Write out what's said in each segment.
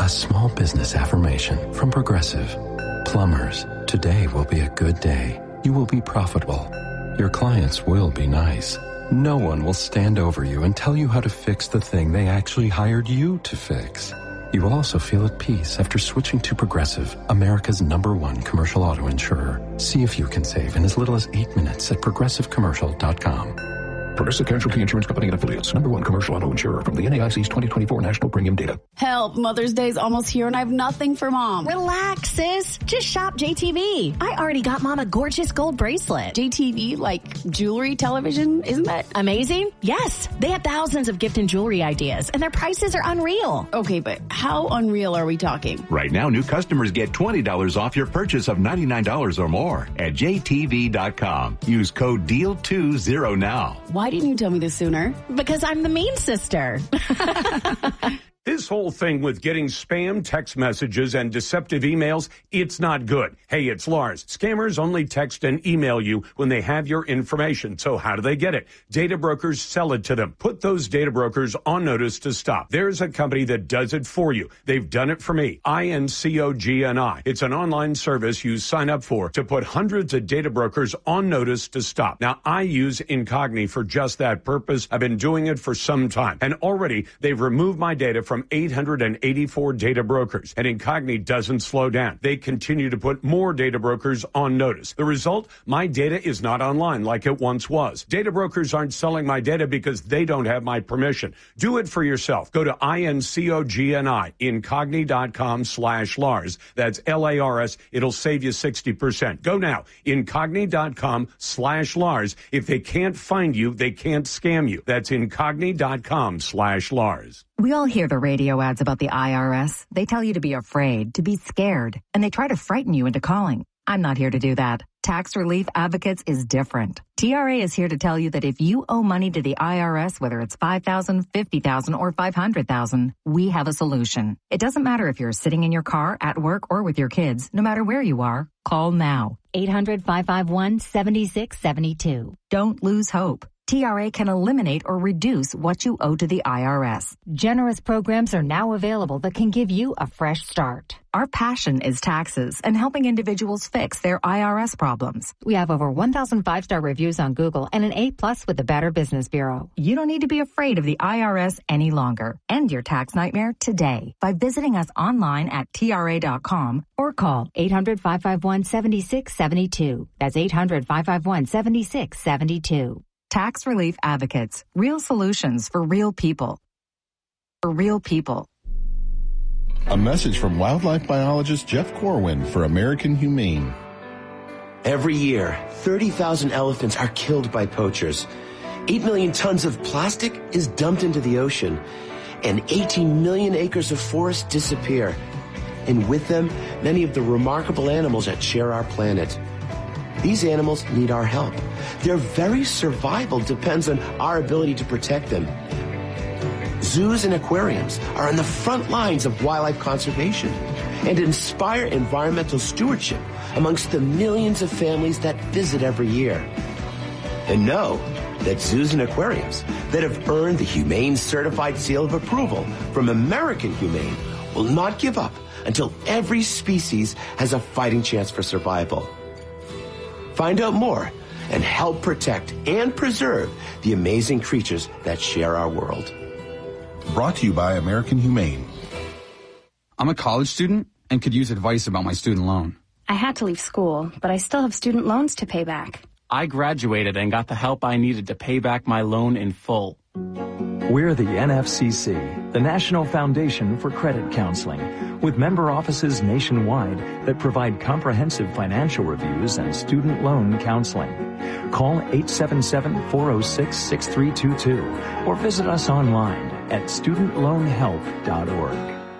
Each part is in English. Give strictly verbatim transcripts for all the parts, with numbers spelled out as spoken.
A small business affirmation from Progressive. Plumbers, today will be a good day. You will be profitable. Your clients will be nice. No one will stand over you and tell you how to fix the thing they actually hired you to fix. You will also feel at peace after switching to Progressive, America's number one commercial auto insurer. See if you can save in as little as eight minutes at progressive commercial dot com. Progressive Casualty Insurance Company and Affiliates. Number one commercial auto insurer from the N A I C's twenty twenty-four National Premium Data. Help, Mother's Day's almost here and I have nothing for Mom. Relax, sis. Just shop J T V. I already got Mom a gorgeous gold bracelet. J T V, like jewelry, television, isn't that amazing? Yes. They have thousands of gift and jewelry ideas and their prices are unreal. Okay, but how unreal are we talking? Right now, new customers get twenty dollars off your purchase of ninety-nine dollars or more at J T V dot com. Use code D E A L twenty now. Why didn't you tell me this sooner? Because I'm the mean sister. This whole thing with getting spam text messages and deceptive emails, it's not good. Hey, it's Lars. Scammers only text and email you when they have your information. So how do they get it? Data brokers sell it to them. Put those data brokers on notice to stop. There's a company that does it for you. They've done it for me. I N C O G N I. It's an online service you sign up for to put hundreds of data brokers on notice to stop. Now, I use Incogni for just that purpose. I've been doing it for some time. And already they've removed my data from From eight hundred eighty-four data brokers, and Incogni doesn't slow down. They continue to put more data brokers on notice. The result, my data is not online like it once was. Data brokers aren't selling my data because they don't have my permission. Do it for yourself. Go to I N C O G N I, Incogni dot com slash Lars. That's L A R S. It'll save you sixty percent. Go now, Incogni dot com slash Lars. If they can't find you, they can't scam you. That's Incogni dot com slash Lars. We all hear the radio ads about the I R S. They tell you to be afraid, to be scared, and they try to frighten you into calling. I'm not here to do that. Tax Relief Advocates is different. T R A is here to tell you that if you owe money to the I R S, whether it's five thousand dollars, fifty thousand dollars, or five hundred thousand dollars, we have a solution. It doesn't matter if you're sitting in your car, at work, or with your kids. No matter where you are, call now. eight hundred, five five one, seven six seven two. Don't lose hope. T R A can eliminate or reduce what you owe to the I R S. Generous programs are now available that can give you a fresh start. Our passion is taxes and helping individuals fix their I R S problems. We have over one thousand five-star reviews on Google and an A plus with the Better Business Bureau. You don't need to be afraid of the I R S any longer. End your tax nightmare today by visiting us online at T R A dot com or call eight hundred, five five one, seven six seven two. That's eight hundred, five five one, seven six seven two. Tax Relief Advocates. Real solutions for real people. For real people. A message from wildlife biologist Jeff Corwin for American Humane. Every year, thirty thousand elephants are killed by poachers. eight million tons of plastic is dumped into the ocean. And eighteen million acres of forest disappear. And with them, many of the remarkable animals that share our planet. These animals need our help. Their very survival depends on our ability to protect them. Zoos and aquariums are on the front lines of wildlife conservation and inspire environmental stewardship amongst the millions of families that visit every year. And know that zoos and aquariums that have earned the Humane Certified Seal of Approval from American Humane will not give up until every species has a fighting chance for survival. Find out more and help protect and preserve the amazing creatures that share our world. Brought to you by American Humane. I'm a college student and could use advice about my student loan. I had to leave school, but I still have student loans to pay back. I graduated and got the help I needed to pay back my loan in full. We're the N F C C, the National Foundation for Credit Counseling, with member offices nationwide that provide comprehensive financial reviews and student loan counseling. Call eight seven seven, four oh six, six three two two or visit us online at student loan help dot org.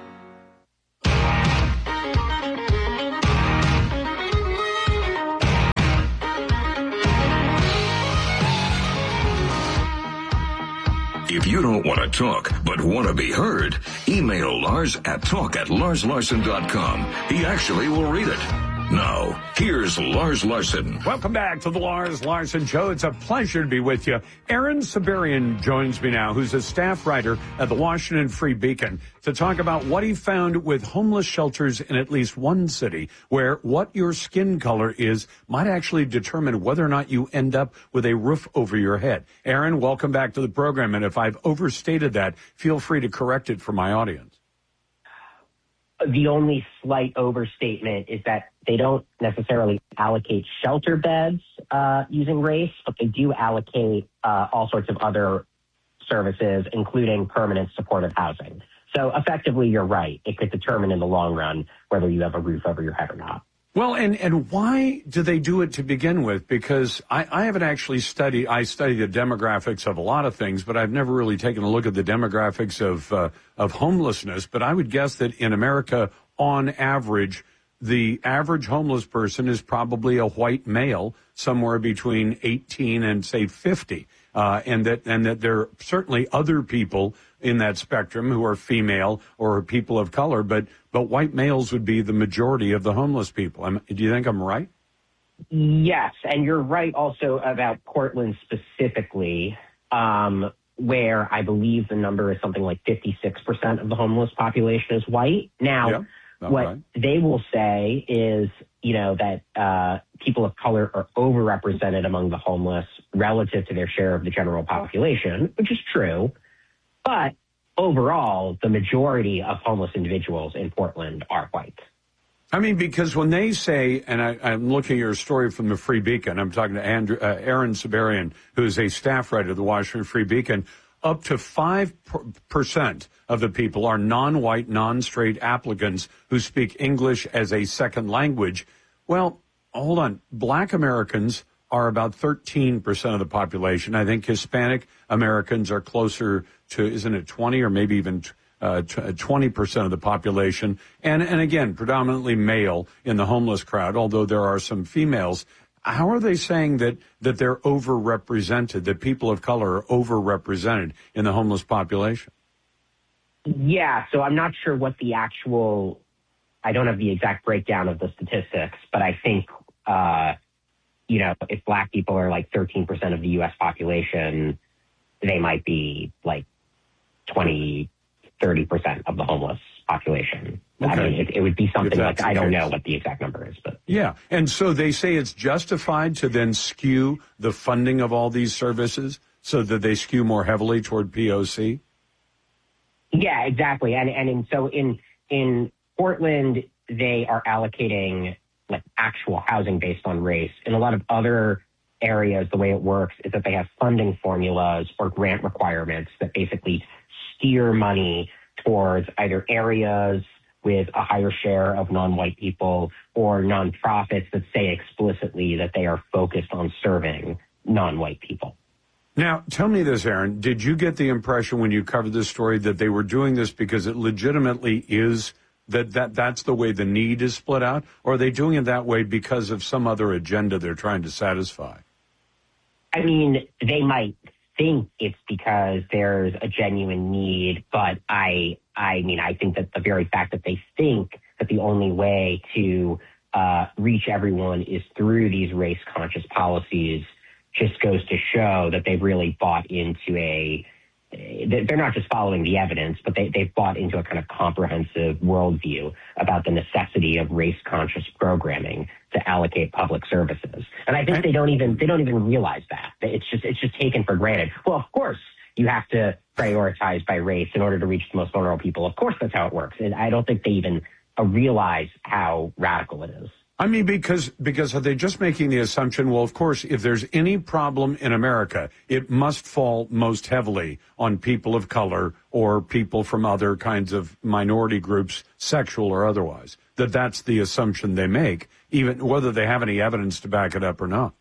If you don't want to talk, but want to be heard, email Lars at talk at lars larson dot com. He actually will read it. Now, here's Lars Larson. Welcome back to the Lars Larson Show. It's a pleasure to be with you. Aaron Siberian joins me now, who's a staff writer at the Washington Free Beacon, to talk about what he found with homeless shelters in at least one city, where what your skin color is might actually determine whether or not you end up with a roof over your head. Aaron, welcome back to the program. And if I've overstated that, feel free to correct it for my audience. The only slight overstatement is that they don't necessarily allocate shelter beds uh, using race, but they do allocate uh, all sorts of other services, including permanent supportive housing. So effectively, you're right. It could determine in the long run whether you have a roof over your head or not. Well, and, and why do they do it to begin with? Because I, I haven't actually studied, I study the demographics of a lot of things, but I've never really taken a look at the demographics of, uh, of homelessness. But I would guess that in America, on average, the average homeless person is probably a white male, somewhere between eighteen and, say, fifty. Uh, and that and that there are certainly other people in that spectrum who are female or people of color, but but white males would be the majority of the homeless people. I'm, do you think I'm right? Yes, and you're right also about Portland specifically, um, where I believe the number is something like fifty-six percent of the homeless population is white. Now, yeah, what right. they will say is, you know, that uh, people of color are overrepresented among the homeless relative to their share of the general population, which is true. But overall, the majority of homeless individuals in Portland are white. I mean, because when they say, and I, I'm looking at your story from the Free Beacon, I'm talking to Andrew, uh, Aaron Siberian, who is a staff writer of the Washington Free Beacon, up to five percent of the people are non-white, non-straight applicants who speak English as a second language. Well, hold on. Black Americans are about thirteen percent of the population. I think Hispanic Americans are closer to, isn't it twenty or maybe even uh, twenty percent of the population. And, and again, predominantly male in the homeless crowd, although there are some females. How are they saying that, that they're overrepresented, that people of color are overrepresented in the homeless population? Yeah, so I'm not sure what the actual, I don't have the exact breakdown of the statistics, but I think, uh, you know, if black people are like thirteen percent of the U S population, they might be like twenty, thirty percent of the homeless population. Okay. I mean, it, it would be something like, I don't know what the exact number is, but. Yeah. And so they say it's justified to then skew the funding of all these services so that they skew more heavily toward P O C? Yeah, exactly. And, and in, so in, in Portland, they are allocating like actual housing based on race. In a lot of other areas, the way it works is that they have funding formulas or grant requirements that basically steer money towards either areas with a higher share of non-white people or nonprofits that say explicitly that they are focused on serving non-white people. Now, tell me this, Aaron. Did you get the impression when you covered this story that they were doing this because it legitimately is that, that that's the way the need is split out? Or are they doing it that way because of some other agenda they're trying to satisfy? I mean, they might think it's because there's a genuine need, but I, I mean, I think that the very fact that they think that the only way to uh, reach everyone is through these race-conscious policies just goes to show that they've really bought into a, they're not just following the evidence, but they, they've bought into a kind of comprehensive worldview about the necessity of race-conscious programming to allocate public services. And I think they don't even, they don't even realize that. It's just, it's just taken for granted. Well, of course, you have to prioritize by race in order to reach the most vulnerable people. Of course, that's how it works. And I don't think they even uh, realize how radical it is. I mean, because because are they just making the assumption, well, of course, if there's any problem in America, it must fall most heavily on people of color or people from other kinds of minority groups, sexual or otherwise, that that's the assumption they make, even whether they have any evidence to back it up or not.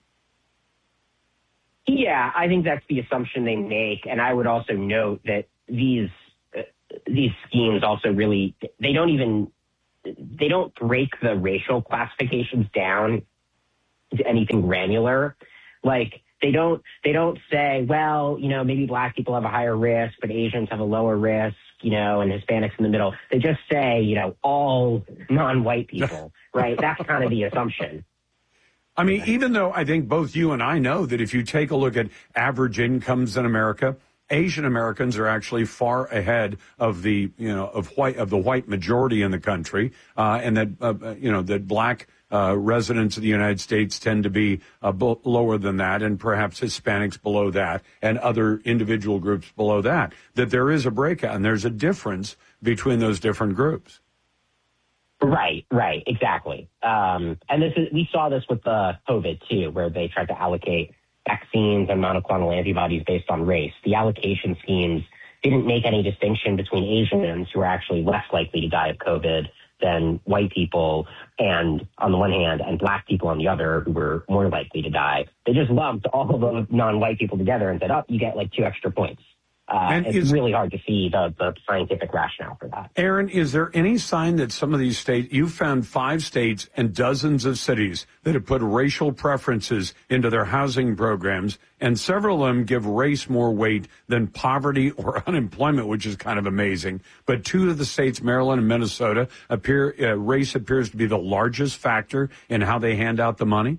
Yeah, I think that's the assumption they make. And I would also note that these uh, these schemes also really, they don't even, they don't break the racial classifications down to anything granular. Like they don't, they don't say, well, you know, maybe black people have a higher risk, but Asians have a lower risk. you know, and Hispanics in the middle. They just say, you know, all non-white people, right? That's kind of the assumption. I mean, even though I think both you and I know that if you take a look at average incomes in America, Asian Americans are actually far ahead of the, you know, of white of the white majority in the country, uh, and that uh, you know that black uh, residents of the United States tend to be uh, b- lower than that, and perhaps Hispanics below that, and other individual groups below that. That there is a breakout, and there's a difference between those different groups. Right, right, exactly. Um, and this is we saw this with uh, COVID too, where they tried to allocate vaccines and monoclonal antibodies based on race. The allocation schemes didn't make any distinction between Asians, who are actually less likely to die of COVID than white people, and on the one hand, and black people on the other, who were more likely to die. They just lumped all of those non-white people together and said, oh, you get like two extra points. Uh, And it's is- really hard to see the, the scientific rationale for that. Aaron, is there any sign that some of these states, you found five states and dozens of cities that have put racial preferences into their housing programs, and several of them give race more weight than poverty or unemployment, which is kind of amazing. But two of the states, Maryland and Minnesota, appear uh, race appears to be the largest factor in how they hand out the money?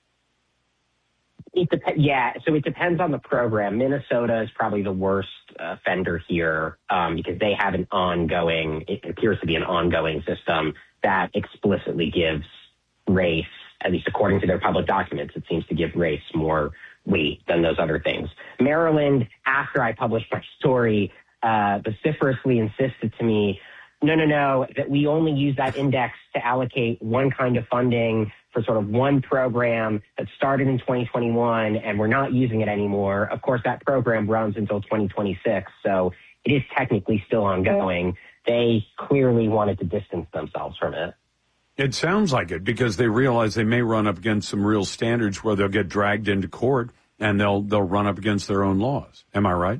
It dep- yeah, so it depends on the program. Minnesota is probably the worst uh, offender here um, because they have an ongoing, it appears to be an ongoing system that explicitly gives race, at least according to their public documents, it seems to give race more weight than those other things. Maryland, after I published my story, uh, vociferously insisted to me, no, no, no, that we only use that index to allocate one kind of funding for sort of one program that started in twenty twenty-one, and we're not using it anymore. Of course, that program runs until twenty twenty-six, so it is technically still ongoing. They clearly wanted to distance themselves from it. It sounds like it, because they realize they may run up against some real standards where they'll get dragged into court and they'll they'll run up against their own laws. Am I right?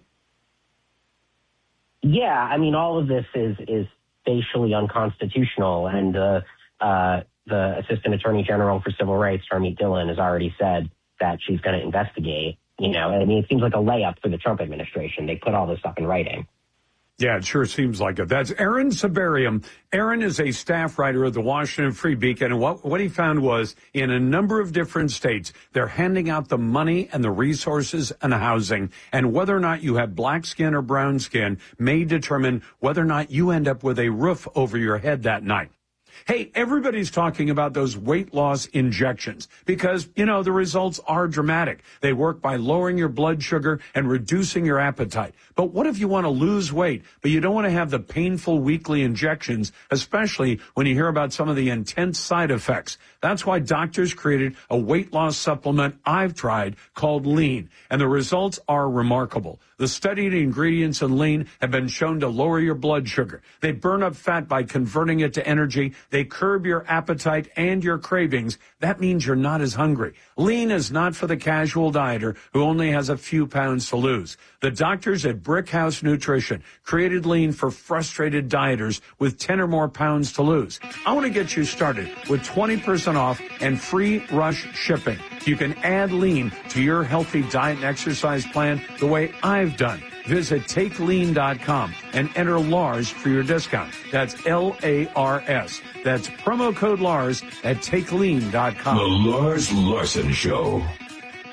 Yeah, I mean, all of this is is facially unconstitutional, and uh, uh, the Assistant Attorney General for Civil Rights, Harmeet Dillon, has already said that she's going to investigate. You know, I mean, it seems like a layup for the Trump administration. They put all this stuff in writing. Yeah, it sure seems like it. That's Aaron Sibarium. Aaron is a staff writer at the Washington Free Beacon, and what, what he found was in a number of different states, they're handing out the money and the resources and the housing, and whether or not you have black skin or brown skin may determine whether or not you end up with a roof over your head that night. Hey, everybody's talking about those weight loss injections because, you know, the results are dramatic. They work by lowering your blood sugar and reducing your appetite. But what if you want to lose weight, but you don't want to have the painful weekly injections, especially when you hear about some of the intense side effects? That's why doctors created a weight loss supplement I've tried called Lean, and the results are remarkable. The studied ingredients in Lean have been shown to lower your blood sugar. They burn up fat by converting it to energy. They curb your appetite and your cravings. That means you're not as hungry. Lean is not for the casual dieter who only has a few pounds to lose. The doctors at Brickhouse Nutrition created Lean for frustrated dieters with ten or more pounds to lose. I want to get you started with twenty percent off and free rush shipping. You can add Lean to your healthy diet and exercise plan the way I've done. Visit take lean dot com and enter Lars for your discount. That's L A R S. That's promo code Lars at take lean dot com. The Lars Larson Show.